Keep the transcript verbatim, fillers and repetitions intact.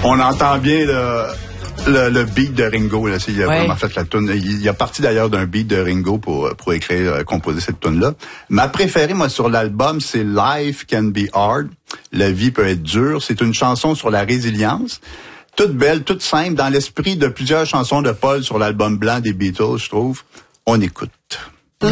On entend bien le, le, le beat de Ringo. Là. Il a ouais. vraiment fait la tune. Il, il a parti d'ailleurs d'un beat de Ringo pour, pour écrire, euh, composer cette tune-là. Ma préférée, moi, sur l'album, c'est Life Can Be Hard. La vie peut être dure. C'est une chanson sur la résilience. Toute belle, toute simple, dans l'esprit de plusieurs chansons de Paul sur l'album blanc des Beatles, je trouve. On écoute.